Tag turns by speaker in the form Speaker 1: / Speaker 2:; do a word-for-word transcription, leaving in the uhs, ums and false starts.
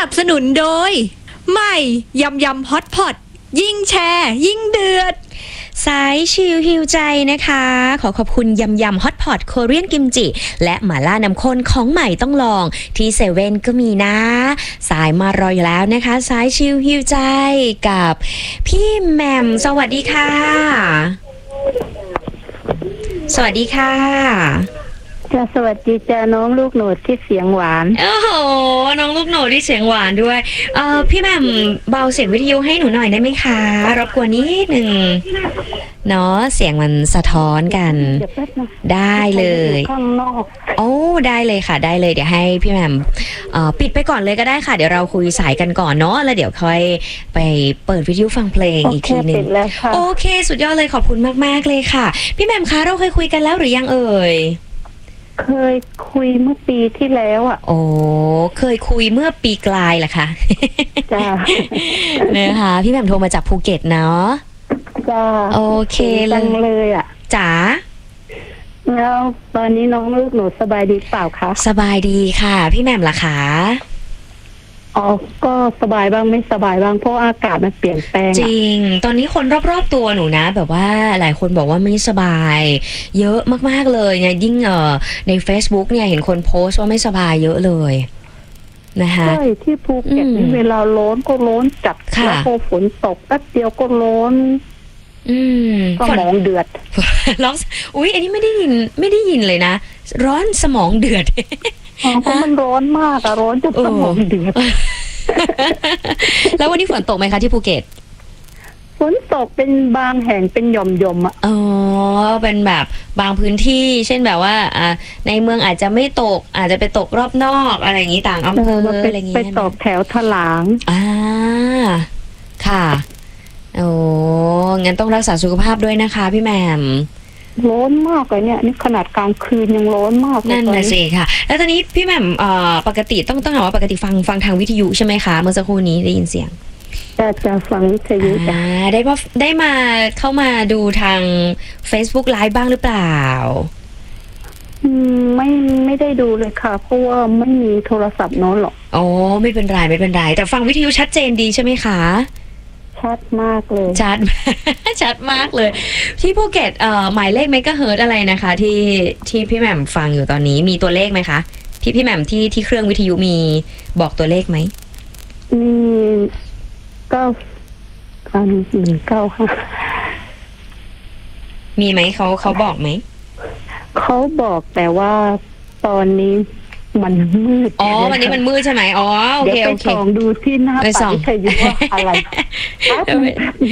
Speaker 1: นับสนุนโดยใหม่ยำยำฮอตพอตยิ่งแชร์ยิ่งเดือดสายชิลฮิวใจนะคะขอขอบคุณยำยำฮอตพอตโคเรียนกิมจิและหม่าล่าน้ำข้นของใหม่ต้องลองที่เซเว่นก็มีนะสายมารออยู่แล้วนะคะสายชิลฮิวใจกับพี่แหม่มสวัสดีค่ะสวัสดีค่ะ
Speaker 2: จ้าสวัสดีจ้าน้องลูกหนูที่เสียงหวาน
Speaker 1: โอ้โหน้องลูกหนูที่เสียงหวานด้วยเออพี่แหม่มเบาเสียงวิทยุให้หนูหน่อยได้ไหมคะรบกวนนิดนึงเนาะเสียงมันสะท้อนกันได้เลย
Speaker 2: ข้างนอก
Speaker 1: โอ้ได้เลยค่ะได้เลยเดี๋ยวให้พี่แหม่มเอ่อปิดไปก่อนเลยก็ได้ค่ะเดี๋ยวเราคุยสายกันก่อนเนาะแล้วเดี๋ยวค่อยไปเปิดวิทยุฟังเพลงอีกทีนึงโอเคสุดยอดเลยขอบคุณมากๆเลยค่ะพี่แหม่มคะเราเคยคุยกันแล้วหรือยังเอ่ย
Speaker 2: เคยคุยเมื่อปีที่แล้วอ่ะ
Speaker 1: โอ้เคยคุยเมื่อปีกลายแหละค่ะ
Speaker 2: จ้า
Speaker 1: นะคะพี่แหม่มโทรมาจากภูเก็ตเนาะ
Speaker 2: จ้า
Speaker 1: โอเคเลย
Speaker 2: เลยอ่ะ
Speaker 1: จ๋า
Speaker 2: แล้วตอนนี้น้องลูกหนูสบายดีเปล่าคะ
Speaker 1: สบายดีค่ะพี่แหม่มล่ะคะ
Speaker 2: อ๋อก็สบายบ้างไม่สบายบ้างเพราะอากาศมันเปลี่ยนแปลง
Speaker 1: จริงตอนนี้คนรอบๆตัวหนูนะแบบว่าหลายคนบอกว่าไม่สบายเยอะมากๆเลยเนี่ยยิ่งเอ่อใน Facebook เนี่ยเห็นคนโพสต์ว่าไม่สบายเยอะเลยนะคะ
Speaker 2: ใช่ที่ภูเก็ตนี่เวลาร้อนก็ร้อนจัดแล้วพอฝนตกแป๊บเดียวก็ร้อน
Speaker 1: อืม
Speaker 2: สมองเดือด
Speaker 1: ร้องอุ๊ยอันนี้ไม่ได้ยินไม่ได้ยินเลยนะร้อนสมองเดือด
Speaker 2: อ๋อเพราะมันร้อนมากอะร้อนจนสมองเดือด
Speaker 1: แล้ววันนี้ฝนตกไหมคะที่ภูเก็ต
Speaker 2: ฝนตกเป็นบางแห่งเป็นหย่อมๆอ่ะ
Speaker 1: อ๋อเป็นแบบบางพื้นที่เช่นแบบว่าอ่าในเมืองอาจจะไม่ตกอาจจะไปตกรอบนอกอะไรอย่างนี้ต่างอำเภออะไรอย่างนี้
Speaker 2: ไปตกแถวถลาง
Speaker 1: อ่าค่ะโอ้งั้นต้องรักษาสุขภาพด้วยนะคะพี่แหม่ม
Speaker 2: ร้อนมากเลยเนี่ยนี่ขนาดกลางคืนยังร้อนมาก
Speaker 1: นั่นนะสิค่ะแล้วตอนนี้พี่แหม่มเอ่อปกติต้องต้องถามว่าปกติฟังฟังทางวิทยุใช่ไหมคะเมื่อสักครู่นี้ได้ยินเสียง
Speaker 2: จะจะฟังวิทยุจ้ะ
Speaker 1: ได้มาได้มาเข้ามาดูทาง Facebook Live บ้างหรือเปล่า
Speaker 2: อืมไม่ไม่ได้ดูเลยค่ะเพราะว่าไม่มีโทรศัพท์โน้นหรอก
Speaker 1: อ๋อไม่เป็นไรไม่เป็นไรแต่ฟังวิทยุชัดเจนดีใช่ไหมคะ
Speaker 2: ชัดมากเลย
Speaker 1: ชัด ชัดมากเลยที่ภูเก็ตเอ่อหมายเลขเมกะเฮิรตซ์อะไรนะคะที่ที่พี่แหม่มฟังอยู่ตอนนี้มีตัวเลขไหมคะพี่พี่แหม่มที่ที่เครื่องวิทยุมีบอกตัวเลขไหม
Speaker 2: มีเก้าพันหนึ่งเก้าค่ะ
Speaker 1: มีไหมเขาเขาบอกไหม
Speaker 2: เขาบอกแต่ว่าตอนนี้มันมืด
Speaker 1: อ๋อวันนี้มันมืดใช่ไหมอ๋อโอเคโอเค
Speaker 2: เดี๋ยวไปส่องดูที่หน้าปัดวิทยุว่าอะไร